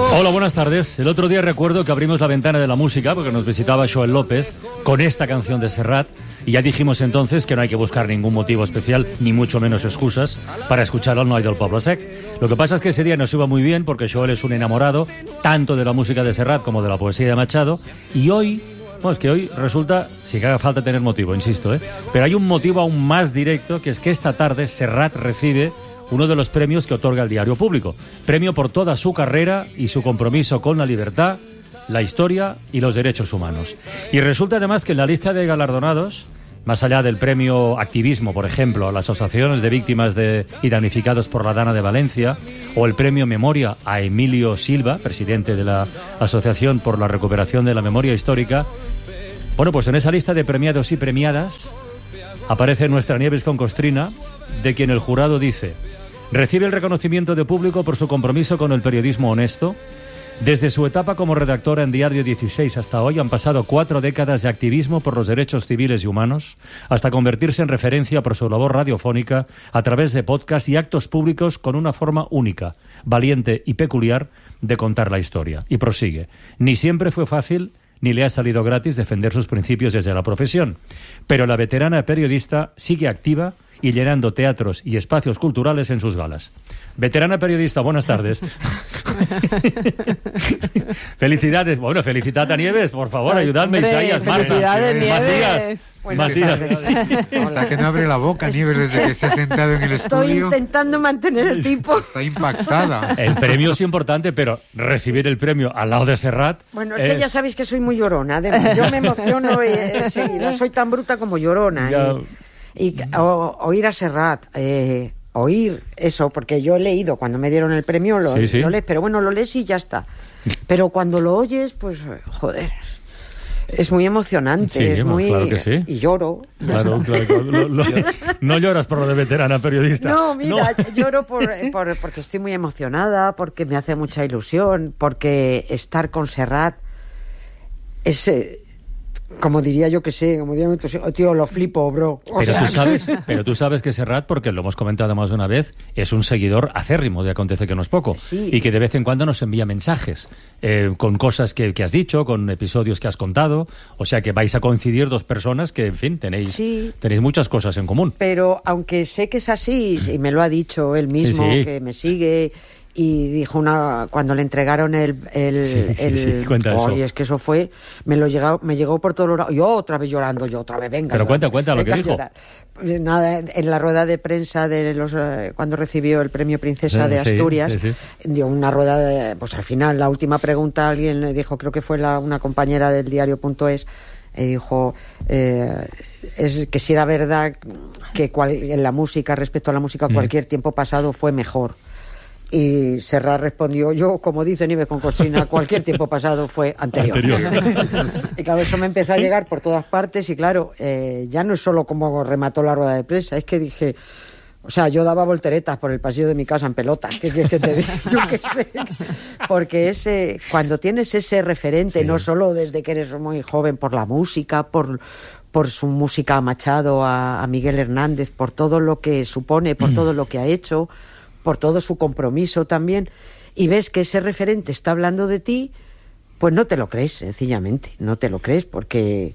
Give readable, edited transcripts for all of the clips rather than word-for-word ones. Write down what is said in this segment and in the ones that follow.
Hola, buenas tardes. El otro día recuerdo que abrimos la ventana de la música porque nos visitaba Joel López con esta canción de Serrat y ya dijimos entonces que no hay que buscar ningún motivo especial, ni mucho menos excusas, para escuchar al Noi del Poble Sec. Lo que pasa es que ese día nos iba muy bien porque Joel es un enamorado tanto de la música de Serrat como de la poesía de Machado y hoy... Bueno, es que hoy resulta, sí que haga falta tener motivo, insisto, pero hay un motivo aún más directo, que es que esta tarde Serrat recibe uno de los premios que otorga el Diario Público. Premio por toda su carrera y su compromiso con la libertad, la historia y los derechos humanos. Y resulta además que en la lista de galardonados, más allá del premio Activismo, por ejemplo, a las asociaciones de víctimas y damnificados por la Dana de Valencia, o el premio Memoria a Emilio Silva, presidente de la Asociación por la Recuperación de la Memoria Histórica, bueno, pues en esa lista de premiados y premiadas aparece nuestra Nieves con Costrina, de quien el jurado dice: recibe el reconocimiento de público por su compromiso con el periodismo honesto. Desde su etapa como redactora en Diario 16 hasta hoy han pasado 4 décadas de activismo por los derechos civiles y humanos, hasta convertirse en referencia por su labor radiofónica a través de podcasts y actos públicos con una forma única, valiente y peculiar de contar la historia. Y prosigue: ni siempre fue fácil ni le ha salido gratis defender sus principios desde la profesión, pero la veterana periodista sigue activa y llenando teatros y espacios culturales en sus galas. Veterana periodista, buenas tardes. Felicidades. Bueno, felicitad a Nieves, por favor, ayudadme, Isaías, Marta. Felicidades, Nieves. Matías. Hasta que no abre la boca, Nieves, desde que se ha sentado en el estudio. Estoy intentando mantener el tipo. Está impactada. El premio es importante, pero recibir el premio al lado de Serrat... Bueno, es que ya sabéis que soy muy llorona. Yo me emociono enseguida. Soy tan bruta como llorona. Y oír a Serrat, oír eso, porque yo he leído, cuando me dieron el premio, lo lees, pero bueno, lo lees y ya está. Pero cuando lo oyes, pues, joder, es muy emocionante, sí, es muy... Claro que sí. Y lloro. Claro. No lloras por lo de veterana periodista. No, mira, lloro porque estoy muy emocionada, porque me hace mucha ilusión, porque estar con Serrat es... como diría yo que sé, como diría mi tío, lo flipo, bro. Pero tú sabes que Serrat, porque lo hemos comentado más de una vez, es un seguidor acérrimo de Acontece que no es poco. Sí. Y que de vez en cuando nos envía mensajes con cosas que has dicho, con episodios que has contado. O sea que vais a coincidir dos personas que, en fin, tenéis muchas cosas en común. Pero aunque sé que es así, y me lo ha dicho él mismo, que me sigue... Y dijo cuando le entregaron cuenta eso. Oye, es que eso fue, me llegó por todos los lados. Yo otra vez llorando, venga. Pero cuenta lo que dijo. Pues nada, en la rueda de prensa de cuando recibió el premio Princesa de Asturias, dio una rueda pues al final, la última pregunta, alguien le dijo, creo que fue una compañera del diario.es, dijo es que si era verdad que en la música, respecto a la música, cualquier tiempo pasado fue mejor. Y Serrat respondió, yo, como dice Nieves con Costrina, cualquier tiempo pasado fue anterior. Y claro, eso me empezó a llegar por todas partes y claro, ya no es solo como remató la rueda de prensa, es que dije, o sea, yo daba volteretas por el pasillo de mi casa en pelotas, ¿qué quieres que te diga? Yo qué sé, porque cuando tienes ese referente, no solo desde que eres muy joven por la música, por su música a Machado, a Miguel Hernández, por todo lo que supone, por todo lo que ha hecho, por todo su compromiso también, y ves que ese referente está hablando de ti, pues no te lo crees, sencillamente, no te lo crees, porque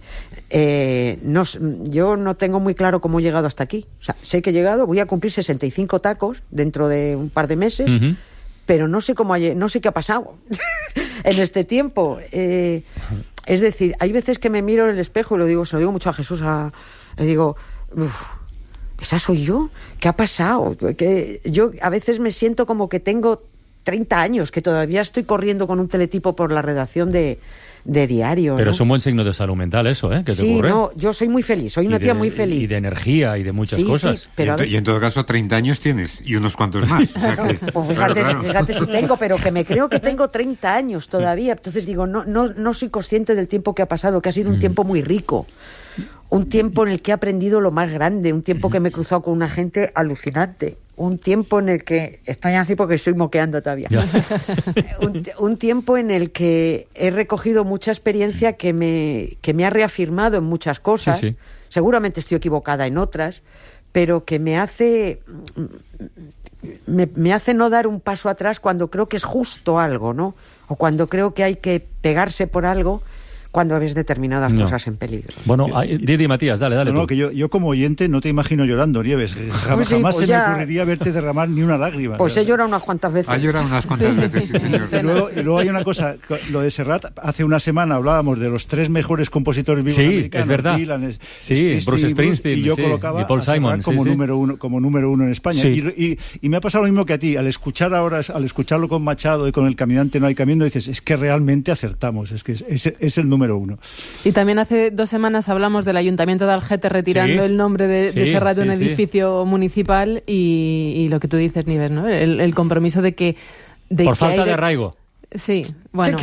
yo no tengo muy claro cómo he llegado hasta aquí. O sea, sé que he llegado, voy a cumplir 65 tacos dentro de un par de meses, pero no sé no sé qué ha pasado en este tiempo. Es decir, hay veces que me miro en el espejo y se lo digo mucho a Jesús, le digo... ¿Esa soy yo? ¿Qué ha pasado? Que yo a veces me siento como que tengo 30 años, que todavía estoy corriendo con un teletipo por la redacción de Diario. Pero ¿no? es un buen signo de salud mental eso, ¿eh? ¿Qué te ocurre? Sí, no, yo soy muy feliz, soy una tía muy feliz. Y de energía y de muchas cosas. Sí, pero y en todo caso 30 años tienes, y unos cuantos más. O sea que... Pues fíjate si tengo, pero que me creo que tengo 30 años todavía. Entonces digo, no soy consciente del tiempo que ha pasado, que ha sido un tiempo muy rico. Un tiempo en el que he aprendido lo más grande, un tiempo que me he cruzado con una gente alucinante, un tiempo en el que, estoy así porque estoy moqueando todavía, un tiempo en el que he recogido mucha experiencia que me ha reafirmado en muchas cosas, seguramente estoy equivocada en otras, pero que me hace me hace no dar un paso atrás cuando creo que es justo algo, ¿no? O cuando creo que hay que pegarse por algo cuando ves determinadas cosas en peligro. Bueno, Didi, Matías, dale. No, que yo como oyente no te imagino llorando, Nieves. Jamás se me ocurriría verte derramar ni una lágrima. Pues he llorado unas cuantas veces. Ha llorado unas cuantas veces, sí, señor. Y luego hay una cosa, lo de Serrat, hace una semana hablábamos de los 3 mejores compositores vivos americanos. Es verdad. Dylan, Bruce Springsteen. Y yo colocaba y Paul a Serrat Simon, como número uno en España. Sí. Y me ha pasado lo mismo que a ti. Al escucharlo con Machado y con El caminante no hay camino, dices, es que realmente acertamos. Es que es el número 1. Y también hace 2 semanas hablamos del Ayuntamiento de Algete retirando el nombre de Serrat de un edificio municipal y lo que tú dices, Nieves, ¿no? El compromiso de que... Por falta de arraigo. Sí, bueno.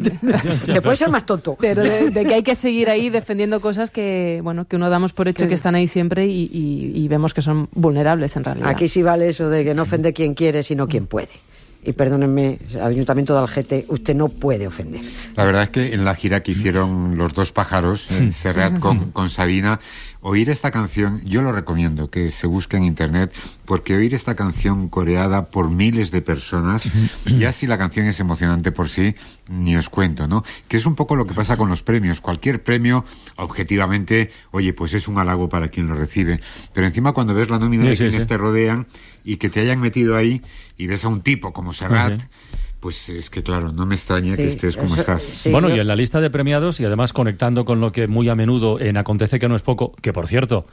Se puede ser más tonto. Pero de que hay que seguir ahí defendiendo cosas que uno damos por hecho que están ahí siempre y vemos que son vulnerables en realidad. Aquí sí vale eso de que no ofende quien quiere, sino quien puede. Y perdónenme, Ayuntamiento de Algete, usted no puede ofender. La verdad es que en la gira que hicieron Los Dos Pájaros, Serrat con Sabina, oír esta canción, yo lo recomiendo que se busque en internet, porque oír esta canción coreada por miles de personas, ya si la canción es emocionante por sí, ni os cuento, ¿no? Que es un poco lo que pasa con los premios. Cualquier premio, objetivamente, oye, pues es un halago para quien lo recibe. Pero encima cuando ves la nómina de quienes te rodean y que te hayan metido ahí y ves a un tipo como Serrat, pues es que claro, no me extraña que estés como estás. Sí, y en la lista de premiados, y además conectando con lo que muy a menudo en Acontece que no es poco, que por cierto,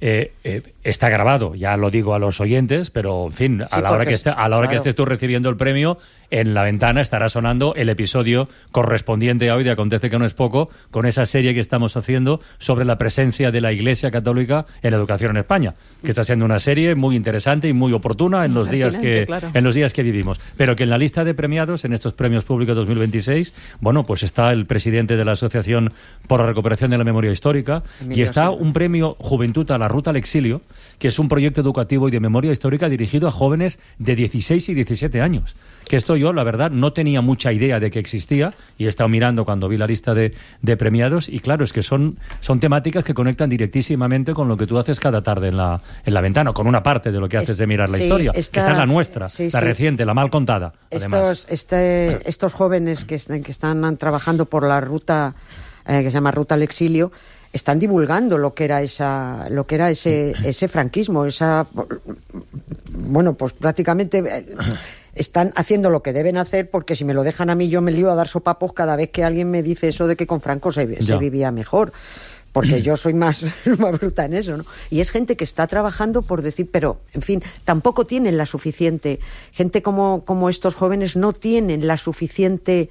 está grabado, ya lo digo a los oyentes, pero en fin, a la hora que estés tú recibiendo el premio, en la ventana estará sonando el episodio correspondiente a hoy de Acontece que no es poco, con esa serie que estamos haciendo sobre la presencia de la Iglesia Católica en la educación en España, que está siendo una serie muy interesante y muy oportuna en los días que vivimos. Pero que en la lista de premiados, en estos premios públicos 2026, bueno, pues está el presidente de la Asociación por la Recuperación de la Memoria Histórica, y está un premio Juventud a la Ruta al Exilio, que es un proyecto educativo y de memoria histórica dirigido a jóvenes de 16 y 17 años. Que esto yo, la verdad, no tenía mucha idea de que existía, y he estado mirando cuando vi la lista de premiados, y claro, es que son temáticas que conectan directísimamente con lo que tú haces cada tarde en la ventana, con una parte de lo que haces de mirar la historia. Esta es la nuestra, la reciente, la mal contada. Estos jóvenes que están trabajando por la ruta que se llama Ruta al Exilio, están divulgando lo que era ese franquismo, pues prácticamente están haciendo lo que deben hacer, porque si me lo dejan a mí yo me lío a dar sopapos cada vez que alguien me dice eso de que con Franco se vivía mejor, porque yo soy más bruta en eso, ¿no? Y es gente que está trabajando por decir, pero, en fin, tampoco tienen la suficiente, gente como estos jóvenes no tienen la suficiente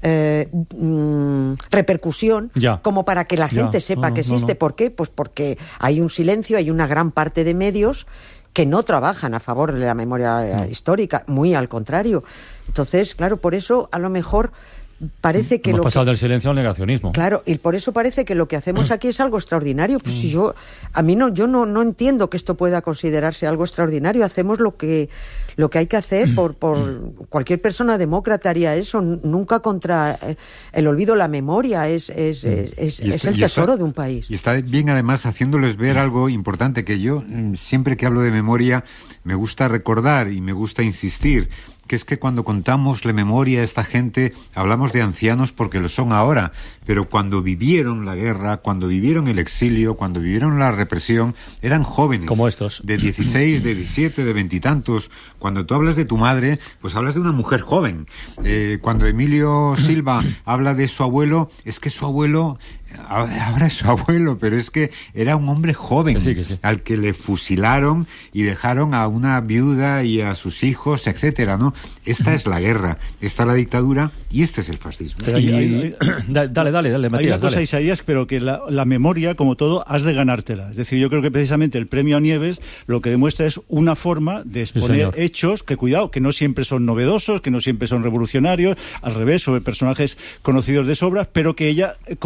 repercusión como para que la gente sepa que existe. ¿Por qué? Pues porque hay un silencio, hay una gran parte de medios que no trabajan a favor de la memoria histórica, muy al contrario. Entonces, claro, por eso a lo mejor parece que hemos pasado del silencio al negacionismo. Claro, y por eso parece que lo que hacemos aquí es algo extraordinario. Pues si yo no entiendo que esto pueda considerarse algo extraordinario. Hacemos lo que hay que hacer por cualquier persona demócrata haría eso, nunca contra el olvido. La memoria es el tesoro de un país. Y está bien, además, haciéndoles ver algo importante, que yo siempre que hablo de memoria me gusta recordar y me gusta insistir, que es que cuando contamos la memoria de esta gente, hablamos de ancianos porque lo son ahora, pero cuando vivieron la guerra, cuando vivieron el exilio, cuando vivieron la represión, eran jóvenes. Como estos. De 16, de 17, de 20 y tantos. Cuando tú hablas de tu madre, pues hablas de una mujer joven. Cuando Emilio Silva habla de su abuelo, es que su abuelo... Ahora es su abuelo, pero es que era un hombre joven, que sí. Al que le fusilaron y dejaron a una viuda y a sus hijos, etcétera, ¿no? Esta es la guerra, esta es la dictadura y este es el fascismo. Dale, Matías. Hay una cosa, Isaías, pero que la memoria, como todo, has de ganártela. Es decir, yo creo que precisamente el premio a Nieves lo que demuestra es una forma de exponer hechos que, cuidado, que no siempre son novedosos, que no siempre son revolucionarios, al revés, sobre personajes conocidos de sobra, pero que ella concita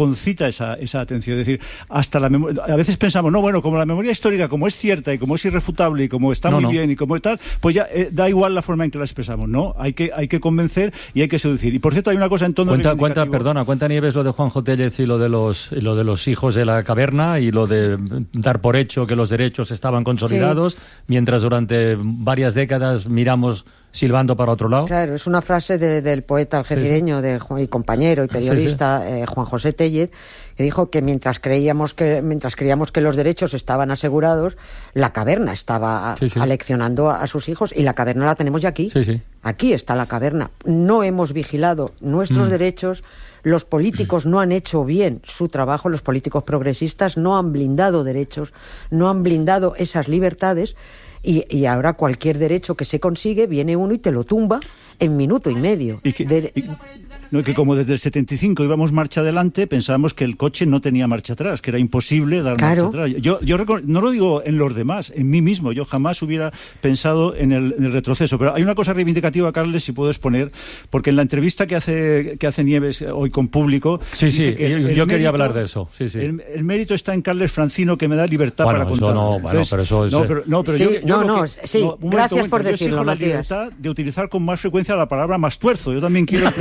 esa atención. Es decir, hasta la memoria, a veces pensamos, no, bueno, como la memoria histórica, como es cierta y como es irrefutable y como está muy bien y como tal, pues ya da igual la forma en que la expresamos, ¿no? Hay que convencer y hay que seducir. Y por cierto, hay una cosa en tono Cuenta Nieves lo de Juanjo Tellez y lo de los hijos de la caverna y lo de dar por hecho que los derechos estaban consolidados, mientras durante varias décadas miramos silbando para otro lado. Claro, es una frase del poeta algecireño y compañero y periodista Juan José Tellez, que dijo que mientras creíamos que los derechos estaban asegurados, la caverna estaba aleccionando a sus hijos, y la caverna la tenemos ya aquí. Aquí está la caverna. No hemos vigilado nuestros derechos. Los políticos no han hecho bien su trabajo, los políticos progresistas no han blindado derechos, no han blindado esas libertades, y ahora cualquier derecho que se consigue, viene uno y te lo tumba en minuto y medio. Que como desde el 75 íbamos marcha adelante, pensábamos que el coche no tenía marcha atrás, que era imposible dar marcha atrás. Yo no lo digo en los demás, en mí mismo. Yo jamás hubiera pensado en el retroceso. Pero hay una cosa reivindicativa, Carles, si puedo exponer, porque en la entrevista que hace Nieves hoy con Público... yo quería hablar de eso. El mérito está en Carles Francino, que me da libertad para contar. Gracias por decirlo, la libertad de utilizar con más frecuencia la palabra mastuerzo. Yo también quiero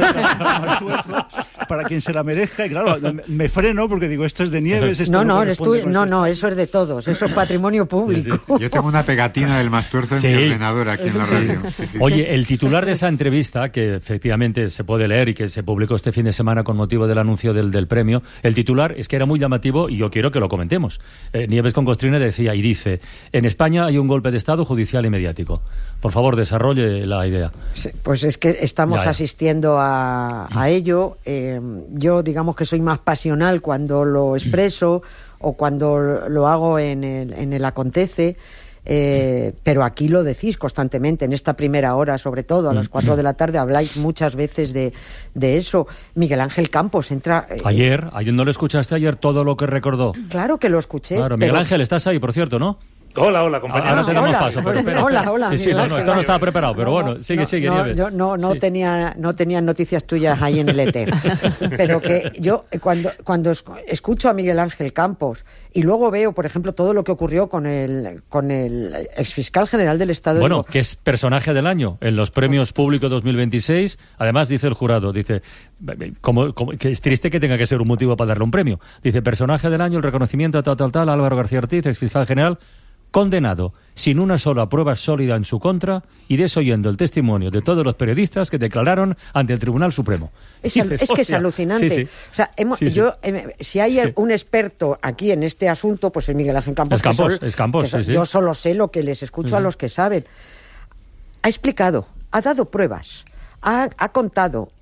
para quien se la merezca, y claro, me freno porque digo, esto es de Nieves. Eres tú. No, eso es de todos, eso es patrimonio público. Yo tengo una pegatina del Mastuerzo en mi ordenador aquí en la radio. Oye, el titular de esa entrevista, que efectivamente se puede leer y que se publicó este fin de semana con motivo del anuncio del premio, el titular es que era muy llamativo y yo quiero que lo comentemos. Nieves con Costrina decía y dice: en España hay un golpe de Estado judicial y mediático. Por favor, desarrolle la idea. Pues es que estamos asistiendo a ello. Yo digamos que soy más pasional cuando lo expreso o cuando lo hago en el acontece, pero aquí lo decís constantemente, en esta primera hora, sobre todo a las 4 de la tarde, habláis muchas veces de eso. Miguel Ángel Campos entra... Ayer no lo escuchaste ayer todo lo que recordó. Claro que lo escuché. Claro, Miguel Ángel, estás ahí, por cierto, ¿no? Hola, compañero. Ahora tenemos paso, pero espera. Hola. Sí, esto no estaba preparado, pero bueno, sigue. Yo no tenía noticias tuyas ahí en el éter. Pero que yo, cuando escucho a Miguel Ángel Campos y luego veo, por ejemplo, todo lo que ocurrió con el exfiscal general del Estado... Bueno, que es personaje del año en los premios públicos 2026. Además, dice el jurado, dice... que es triste que tenga que ser un motivo para darle un premio. Dice, personaje del año, el reconocimiento a tal, Álvaro García Ortiz, exfiscal general... condenado sin una sola prueba sólida en su contra y desoyendo el testimonio de todos los periodistas que declararon ante el Tribunal Supremo. Es que es alucinante. O sea, si hay un experto aquí en este asunto, pues es Miguel Ángel Campos. Es Campos. Yo solo sé lo que les escucho a los que saben. Ha explicado, ha dado pruebas, ha contado,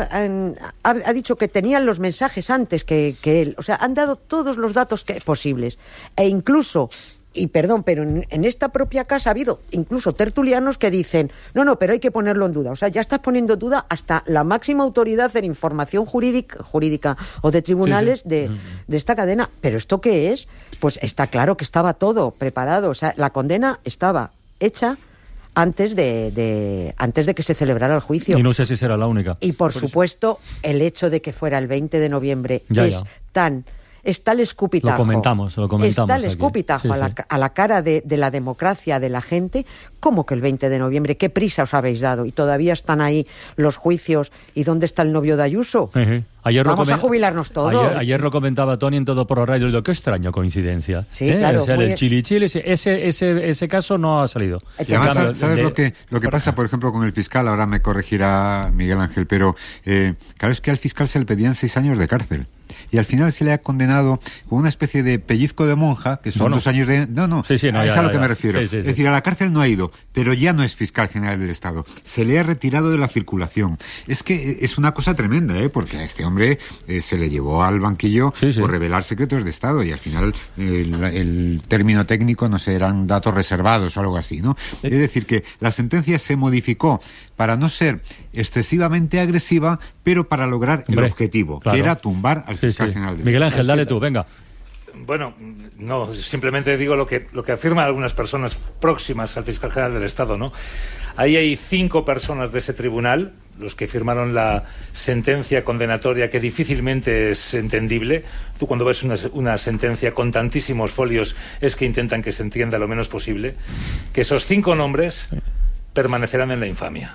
ha dicho que tenían los mensajes antes que él. O sea, han dado todos los datos posibles. E incluso... Y perdón, pero en esta propia casa ha habido incluso tertulianos que dicen, no, pero hay que ponerlo en duda. O sea, ya estás poniendo en duda hasta la máxima autoridad en información jurídica o de tribunales de esta cadena. ¿Pero esto qué es? Pues está claro que estaba todo preparado. O sea, la condena estaba hecha antes de que se celebrara el juicio. Y no sé si será la única. Y por supuesto, el hecho de que fuera el 20 de noviembre está el escupitajo. Lo comentamos está el escupitajo a la cara de la democracia, de la gente. ¿Cómo que el 20 de noviembre? ¿Qué prisa os habéis dado? Y todavía están ahí los juicios. ¿Y dónde está el novio de Ayuso? Vamos a jubilarnos todos. Ayer lo comentaba Tony en Todo por la Radio. Qué extraña coincidencia. Sí, claro. O sea, el Chili, ese caso no ha salido. Y además, ¿sabes lo que pasa, por ejemplo, con el fiscal? Ahora me corregirá Miguel Ángel, pero claro, es que al fiscal se le pedían 6 años de cárcel. Y al final se le ha condenado con una especie de pellizco de monja, que son 2 años de... Es a lo que me refiero. Es decir, a la cárcel no ha ido, pero ya no es fiscal general del Estado. Se le ha retirado de la circulación. Es que es una cosa tremenda, porque a este hombre se le llevó al banquillo por revelar secretos de Estado, y al final el término técnico, no sé, eran datos reservados o algo así, ¿no? Es decir, que la sentencia se modificó para no ser excesivamente agresiva, pero para lograr el objetivo, que era tumbar al fiscal general del Miguel Ángel, dale tú, venga. Bueno, no, simplemente digo lo que afirman algunas personas próximas al fiscal general del Estado, ¿no? Ahí hay 5 personas de ese tribunal, los que firmaron la sentencia condenatoria, que difícilmente es entendible. Tú cuando ves una sentencia con tantísimos folios es que intentan que se entienda lo menos posible. Que esos 5 nombres permanecerán en la infamia.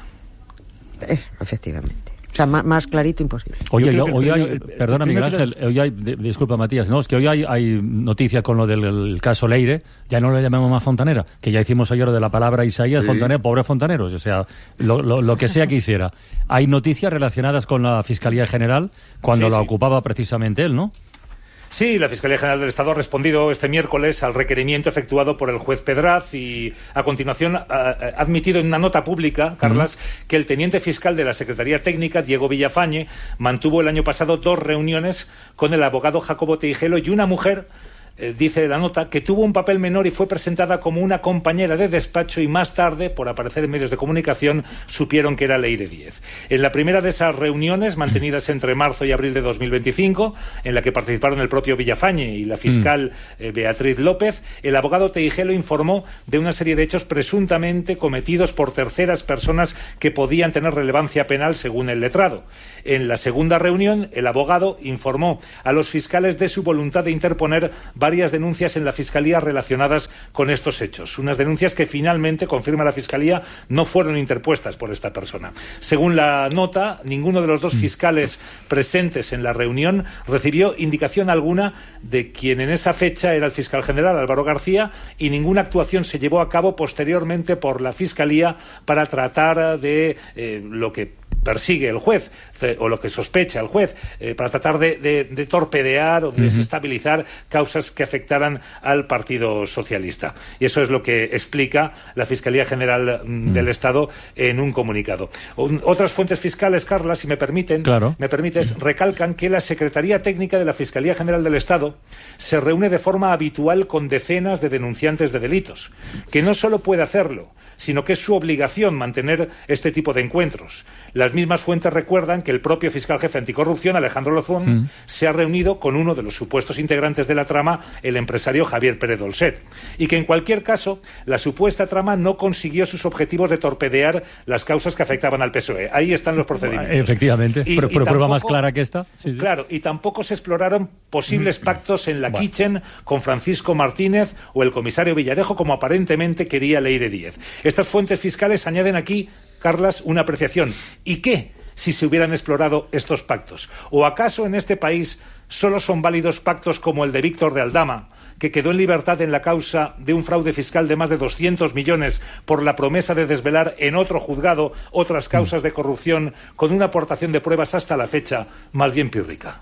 Efectivamente. O sea, más clarito imposible. Oye, hoy hay, perdona Miguel Ángel, hoy hay, disculpa Matías, no, es que hoy hay noticias con lo del caso Leire, ya no le llamemos más fontanera, que ya hicimos ayer de la palabra Isaías, sí. Fontanero, pobre fontaneros, o sea, lo que sea que hiciera. Hay noticias relacionadas con la Fiscalía General, cuando la ocupaba precisamente él, ¿no? Sí, la Fiscalía General del Estado ha respondido este miércoles al requerimiento efectuado por el juez Pedraz y, a continuación, ha admitido en una nota pública, Carlas, que el teniente fiscal de la Secretaría Técnica, Diego Villafañe, mantuvo el año pasado 2 reuniones con el abogado Jacobo Teijelo y una mujer, dice la nota, que tuvo un papel menor y fue presentada como una compañera de despacho, y más tarde, por aparecer en medios de comunicación, supieron que era Leire Díez. En la primera de esas reuniones, mantenidas entre marzo y abril de 2025, en la que participaron el propio Villafañe y la fiscal Beatriz López, el abogado Teijelo informó de una serie de hechos presuntamente cometidos por terceras personas que podían tener relevancia penal según el letrado. En la segunda reunión, el abogado informó a los fiscales de su voluntad de interponer varias denuncias en la Fiscalía relacionadas con estos hechos. Unas denuncias que finalmente, confirma la Fiscalía, no fueron interpuestas por esta persona. Según la nota, ninguno de los 2 fiscales presentes en la reunión recibió indicación alguna de quien en esa fecha era el fiscal general, Álvaro García, y ninguna actuación se llevó a cabo posteriormente por la Fiscalía para tratar de lo que persigue el juez, o lo que sospecha el juez, para tratar de torpedear o de desestabilizar causas que afectaran al Partido Socialista. Y eso es lo que explica la Fiscalía General del Estado en un comunicado. Otras fuentes fiscales, Carla, si me permiten, me permites, recalcan que la Secretaría Técnica de la Fiscalía General del Estado se reúne de forma habitual con decenas de denunciantes de delitos, que no solo puede hacerlo, sino que es su obligación mantener este tipo de encuentros. Las mismas fuentes recuerdan que el propio fiscal jefe anticorrupción, Alejandro Lozón, se ha reunido con uno de los supuestos integrantes de la trama, el empresario Javier Pérez Dolcet, y que en cualquier caso la supuesta trama no consiguió sus objetivos de torpedear las causas que afectaban al PSOE. Ahí están los procedimientos. Efectivamente, pero prueba más clara que esta. Sí. Claro, y tampoco se exploraron posibles pactos en la Kitchen con Francisco Martínez o el comisario Villarejo, como aparentemente quería Leire Díez. Estas fuentes fiscales añaden aquí, Carlas, una apreciación. ¿Y qué si se hubieran explorado estos pactos? ¿O acaso en este país solo son válidos pactos como el de Víctor de Aldama, que quedó en libertad en la causa de un fraude fiscal de más de 200 millones por la promesa de desvelar en otro juzgado otras causas de corrupción, con una aportación de pruebas hasta la fecha más bien pírrica?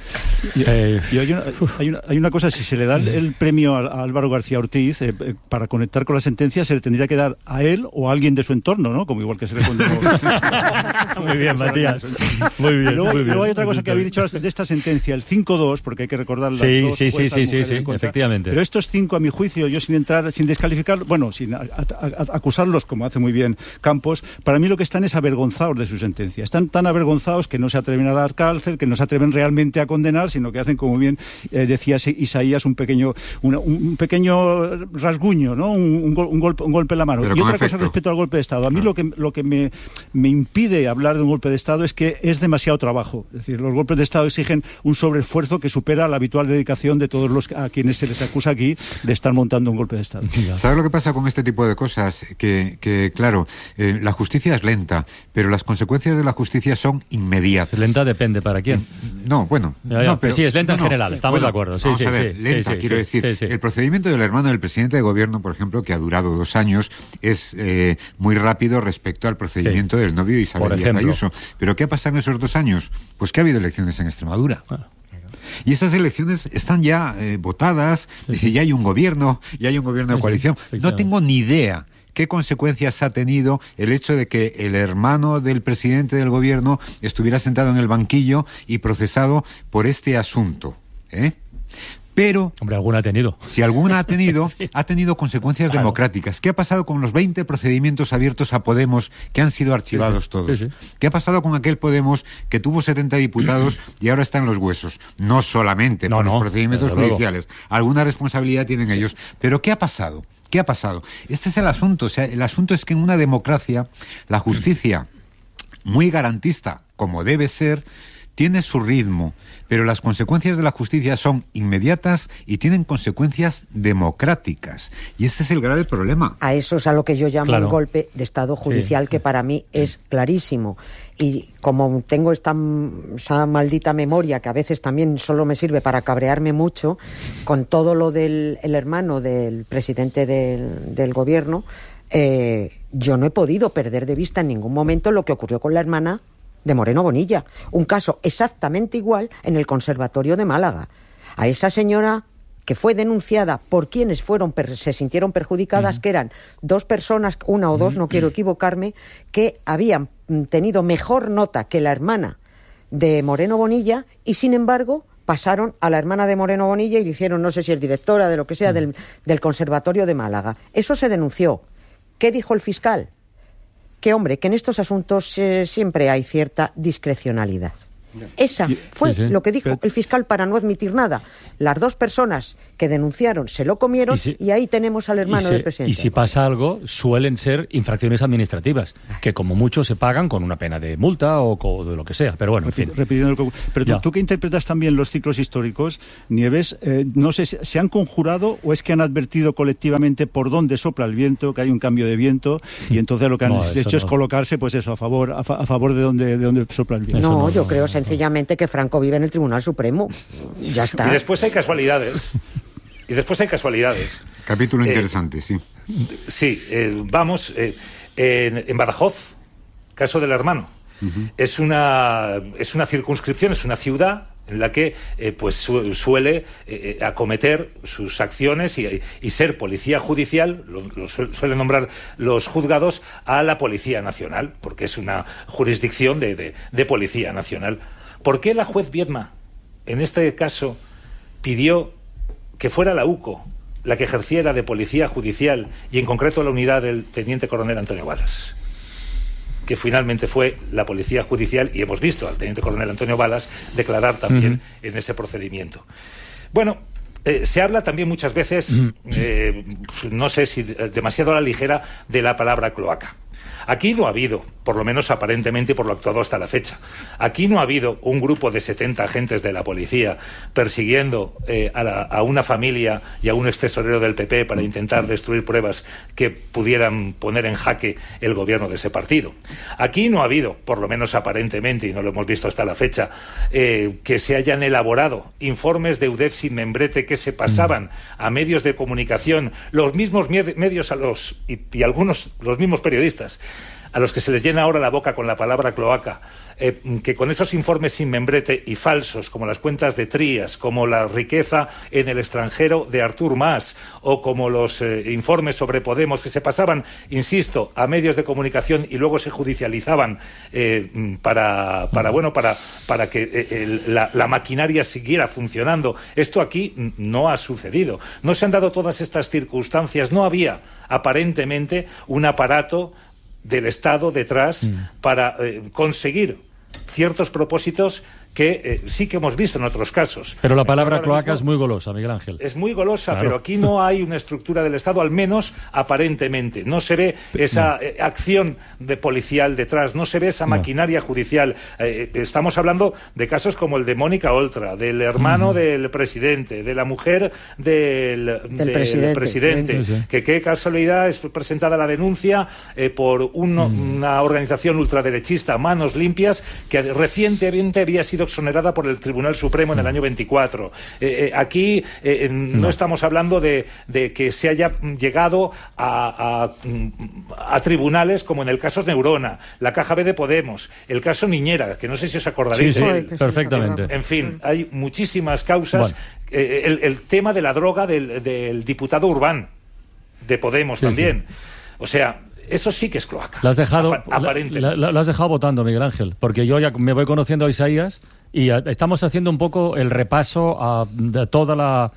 Y hay una cosa, si se le da el premio a Álvaro García Ortiz, para conectar con la sentencia se le tendría que dar a él o a alguien de su entorno, ¿no? Como igual que se le condenó. Muy bien, Matías. Muy bien. Luego hay otra cosa que habéis dicho de esta sentencia, el 5-2, porque hay que recordar las dos. Sí, efectivamente. Pero estos 5, a mi juicio, yo sin descalificar, bueno, sin acusarlos, como hace muy bien Campos, para mí lo que están es avergonzados de su sentencia. Están tan avergonzados que no se atreven a dar cárcel, que no se atreven realmente a condenar, sino que hacen, como bien decía Isaías, un pequeño rasguño, ¿no? Un golpe en la mano. Y otra cosa respecto al golpe de Estado. A mí lo que me impide hablar de un golpe de Estado es que es demasiado trabajo. Es decir, los golpes de Estado exigen un sobreesfuerzo que supera la habitual dedicación de todos los a quienes se les acusa aquí de estar montando un golpe de Estado. ¿Sabes lo que pasa con este tipo de cosas? Que claro, la justicia es lenta, pero las consecuencias de la justicia son inmediatas. Lenta depende para quién. No, bueno. Pero sí, es lenta en general, estamos de acuerdo. Lenta, quiero decir. El procedimiento del hermano del presidente de gobierno, por ejemplo, que ha durado 2 años, es muy rápido respecto al procedimiento del novio de Isabel Díaz Ayuso. ¿Pero qué ha pasado en esos 2 años? Pues que ha habido elecciones en Extremadura. Y esas elecciones están ya votadas, ya hay un gobierno, de coalición. No tengo ni idea qué consecuencias ha tenido el hecho de que el hermano del presidente del gobierno estuviera sentado en el banquillo y procesado por este asunto, Pero... Hombre, alguna ha tenido. Si alguna ha tenido, ha tenido consecuencias democráticas. ¿Qué ha pasado con los 20 procedimientos abiertos a Podemos que han sido archivados todos? ¿Qué ha pasado con aquel Podemos que tuvo 70 diputados y ahora está en los huesos? No solamente por los procedimientos judiciales. Alguna responsabilidad tienen ellos. Pero ¿qué ha pasado ¿Qué ha pasado? Este es el asunto. O sea, el asunto es que en una democracia la justicia, muy garantista, como debe ser, tiene su ritmo, pero las consecuencias de la justicia son inmediatas y tienen consecuencias democráticas. Y este es el grave problema. A eso es a lo que yo llamo un golpe de Estado judicial, que para mí es clarísimo. Y como tengo esa maldita memoria, que a veces también solo me sirve para cabrearme mucho, con todo lo del hermano del presidente del gobierno, yo no he podido perder de vista en ningún momento lo que ocurrió con la hermana de Moreno Bonilla, un caso exactamente igual en el Conservatorio de Málaga. A esa señora que fue denunciada por quienes se sintieron perjudicadas, que eran 2 personas, 1 o 2, no quiero equivocarme, que habían tenido mejor nota que la hermana de Moreno Bonilla y, sin embargo, pasaron a la hermana de Moreno Bonilla y le hicieron, no sé si es directora de lo que sea, del Conservatorio de Málaga. Eso se denunció. ¿Qué dijo el fiscal? Que, hombre, que en estos asuntos siempre hay cierta discrecionalidad. Esa fue lo que dijo el fiscal para no admitir nada. Las 2 personas que denunciaron se lo comieron y ahí tenemos al hermano del presidente. Y si pasa algo, suelen ser infracciones administrativas, que como mucho se pagan con una pena de multa o de lo que sea. Pero bueno, en fin. Pero tú que interpretas también los ciclos históricos, Nieves, no sé, ¿se han conjurado o es que han advertido colectivamente por dónde sopla el viento, que hay un cambio de viento, y entonces lo que han hecho es colocarse, pues eso, a favor de dónde sopla el viento? No, yo creo sencillamente que Franco vive en el Tribunal Supremo. Ya está. Y después hay casualidades. Capítulo interesante, sí. Sí, vamos, en Badajoz, caso del hermano. Es una circunscripción, es una ciudad en la que pues suele acometer sus acciones y ser policía judicial, lo suelen nombrar los juzgados a la Policía Nacional, porque es una jurisdicción de Policía Nacional. ¿Por qué la juez Viedma, en este caso, pidió que fuera la UCO la que ejerciera de policía judicial y en concreto la unidad del teniente coronel Antonio Balas, que finalmente fue la policía judicial, y hemos visto al teniente coronel Antonio Balas declarar también en ese procedimiento? Bueno, se habla también muchas veces, no sé si demasiado a la ligera, de la palabra cloaca. Aquí no ha habido, por lo menos aparentemente por lo actuado hasta la fecha, aquí no ha habido un grupo de 70 agentes de la policía persiguiendo a una familia y a un extesorero del PP para intentar destruir pruebas que pudieran poner en jaque el gobierno de ese partido. Aquí no ha habido, por lo menos aparentemente, y no lo hemos visto hasta la fecha, que se hayan elaborado informes de UDEF sin membrete que se pasaban a medios de comunicación, los mismos medios y algunos los mismos periodistas, a los que se les llena ahora la boca con la palabra cloaca, que con esos informes sin membrete y falsos, como las cuentas de Trías, como la riqueza en el extranjero de Artur Mas, o como los informes sobre Podemos, que se pasaban, insisto, a medios de comunicación y luego se judicializaban para que la maquinaria siguiera funcionando. Esto aquí no ha sucedido. No se han dado todas estas circunstancias. No había, aparentemente, un aparato del Estado detrás para conseguir ciertos propósitos que sí que hemos visto en otros casos. Pero la palabra cloaca es muy golosa, Miguel Ángel. Es muy golosa, claro. Pero aquí no hay una estructura del Estado, al menos aparentemente. No se ve esa acción de policial detrás, no se ve esa maquinaria judicial. Estamos hablando de casos como el de Mónica Oltra, del hermano del presidente, de la mujer del presidente. Sí. Que qué casualidad es presentada la denuncia por una organización ultraderechista, Manos Limpias, que recientemente había sido exonerada por el Tribunal Supremo en el año 24. Aquí no estamos hablando de que se haya llegado a tribunales como en el caso Neurona, la Caja B de Podemos, el caso Niñera, que no sé si os acordaréis. Sí, perfectamente. En fin, hay muchísimas causas. Bueno. El tema de la droga del diputado Urbán, de Podemos también. O sea, eso sí que es cloaca. La has dejado votando, Miguel Ángel, porque yo ya me voy conociendo a Isaías y estamos haciendo un poco el repaso de toda la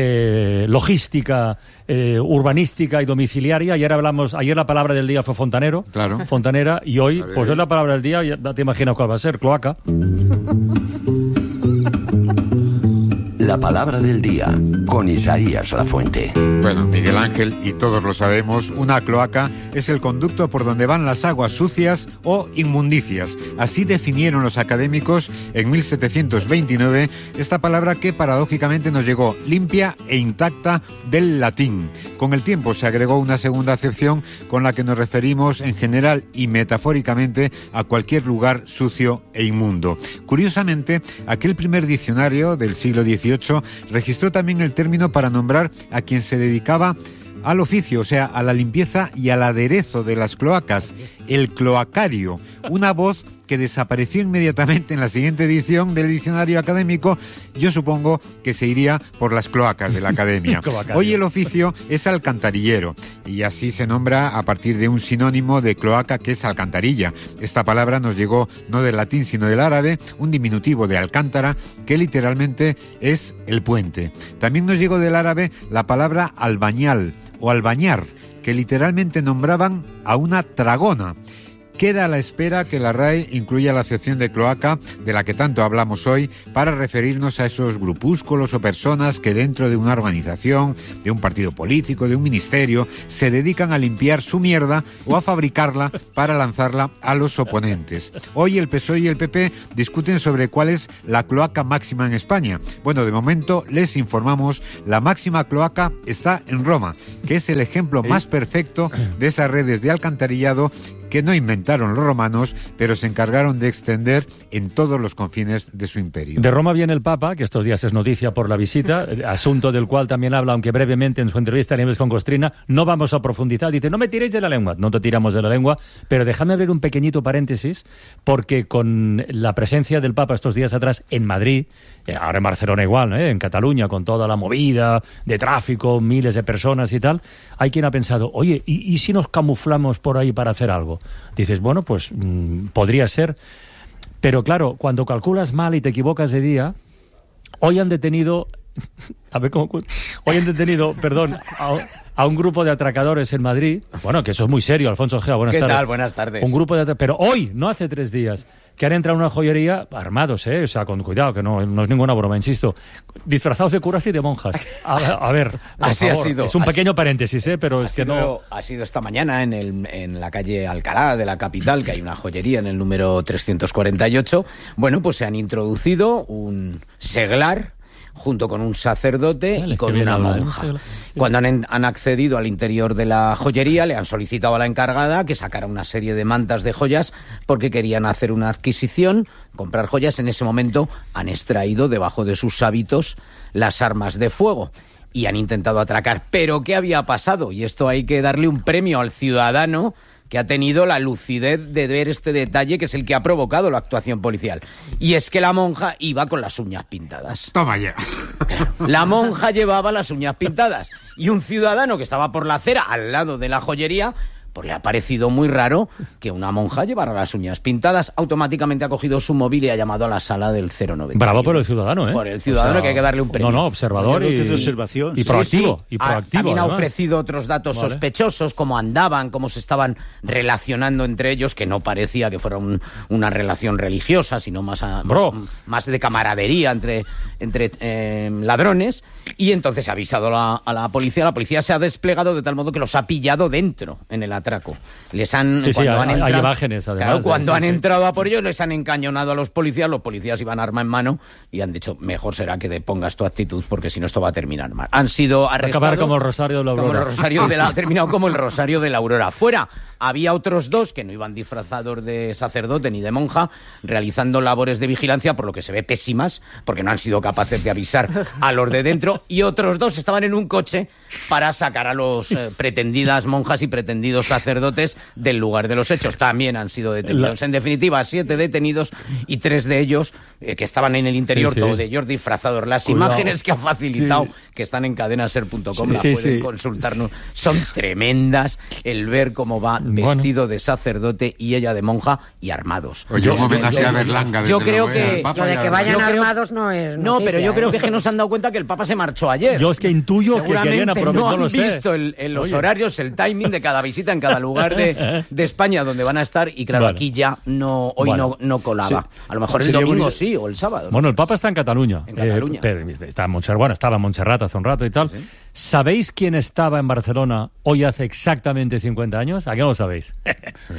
logística urbanística y domiciliaria. Ayer la palabra del día fue fontanero, claro. Fontanera, y hoy pues hoy la palabra del día, ya te imaginas cuál va a ser, cloaca. La palabra del día, con Isaías Lafuente. Bueno, Miguel Ángel, y todos lo sabemos, una cloaca es el conducto por donde van las aguas sucias o inmundicias. Así definieron los académicos en 1729 esta palabra que paradójicamente nos llegó limpia e intacta del latín. Con el tiempo se agregó una segunda acepción con la que nos referimos en general y metafóricamente a cualquier lugar sucio e inmundo. Curiosamente, aquel primer diccionario del siglo XVIII registró también el término para nombrar a quien se dedicaba al oficio, o sea, a la limpieza y al aderezo de las cloacas, el cloacario, una voz que desapareció inmediatamente en la siguiente edición del diccionario académico. Yo supongo que se iría por las cloacas de la academia. Hoy el oficio es alcantarillero, y así se nombra a partir de un sinónimo de cloaca que es alcantarilla. Esta palabra nos llegó no del latín sino del árabe, un diminutivo de alcántara que literalmente es el puente. También nos llegó del árabe la palabra albañal o albañar, que literalmente nombraban a una tragona. Queda a la espera que la RAE incluya la acepción de cloaca, de la que tanto hablamos hoy, para referirnos a esos grupúsculos o personas que dentro de una organización, de un partido político, de un ministerio, se dedican a limpiar su mierda o a fabricarla para lanzarla a los oponentes. Hoy el PSOE y el PP discuten sobre cuál es la cloaca máxima en España. Bueno, de momento les informamos, la máxima cloaca está en Roma, que es el ejemplo más perfecto de esas redes de alcantarillado que no inventaron los romanos, pero se encargaron de extender en todos los confines de su imperio. De Roma viene el Papa, que estos días es noticia por la visita, asunto del cual también habla, aunque brevemente en su entrevista en Nieves con Costrina. No vamos a profundizar, dice, no me tiréis de la lengua. No te tiramos de la lengua, pero déjame abrir un pequeñito paréntesis, porque con la presencia del Papa estos días atrás en Madrid, ahora en Barcelona igual, en Cataluña, con toda la movida de tráfico, miles de personas y tal, hay quien ha pensado, oye, ¿y si nos camuflamos por ahí para hacer algo? Dices, bueno, pues podría ser, pero claro, cuando calculas mal y te equivocas de día, hoy han detenido, perdón, a un grupo de atracadores en Madrid, bueno, que eso es muy serio, Alfonso Gea, buenas tardes. ¿Qué tal? Buenas tardes. Un grupo de pero hoy, no hace 3 días, que han entrado en una joyería armados, o sea, con cuidado, que no es ninguna broma, insisto, disfrazados de curas y de monjas. A ver, por así favor. Ha sido. Es un pequeño paréntesis, pero es que no... Ha sido esta mañana en la calle Alcalá de la capital, que hay una joyería en el número 348. Bueno, pues se han introducido un seglar junto con un sacerdote y con una monja. Cuando han accedido al interior de la joyería, le han solicitado a la encargada que sacara una serie de mantas de joyas porque querían hacer una adquisición, comprar joyas. En ese momento han extraído debajo de sus hábitos las armas de fuego y han intentado atracar. ¿Pero qué había pasado? Y esto hay que darle un premio al ciudadano que ha tenido la lucidez de ver este detalle, que es el que ha provocado la actuación policial. Y es que la monja iba con las uñas pintadas. Toma ya. La monja llevaba las uñas pintadas. Y un ciudadano que estaba por la acera, al lado de la joyería, pues le ha parecido muy raro que una monja llevara las uñas pintadas. Automáticamente ha cogido su móvil y ha llamado a la sala del 091. Bravo por el ciudadano, ¿eh? Por el ciudadano, que hay que darle un premio. No, observador de observación. Y proactivo. Sí. Y proactivo, también además ha ofrecido otros datos sospechosos, cómo andaban, cómo se estaban relacionando entre ellos, que no parecía que fuera una relación religiosa, sino más de camaradería entre ladrones. Y entonces ha avisado a la policía. La policía se ha desplegado de tal modo que los ha pillado dentro, en el atraco. Les han... hay imágenes, además. Claro, cuando han entrado a por ellos, les han encañonado a los policías iban arma en mano y han dicho, mejor será que pongas tu actitud, porque si no esto va a terminar mal. Han sido arrestados... Acabar como el Rosario de la Aurora. Ha terminado como el Rosario de la Aurora. Fuera había otros 2 que no iban disfrazados de sacerdote ni de monja, realizando labores de vigilancia, por lo que se ve pésimas, porque no han sido capaces de avisar a los de dentro, y otros 2 estaban en un coche para sacar a los pretendidas monjas y pretendidos sacerdotes del lugar de los hechos. También han sido detenidos. En definitiva, 7 detenidos y 3 de ellos que estaban en el interior, todos de ellos disfrazados. Las imágenes que ha facilitado, que están en cadenaser.com, las pueden consultarnos. Son tremendas el ver cómo va vestido de sacerdote y ella de monja y armados. Oye, un homenaje a Berlanga. Yo creo que... Lo de que vayan armados no es noticia, pero yo creo que no se han dado cuenta que el Papa se marchó ayer. Yo es que intuyo que querían aprovechar. No han visto los horarios, el timing de cada visita en cada lugar de España donde van a estar, y claro, aquí ya hoy no colaba. A lo mejor el domingo sí. Sí, o el sábado. ¿no? Bueno, el Papa está en Cataluña. En Cataluña. Estaba en Montserrat hace un rato y tal. ¿Sí? ¿Sabéis quién estaba en Barcelona hoy hace exactamente 50 años? ¿A qué no lo sabéis?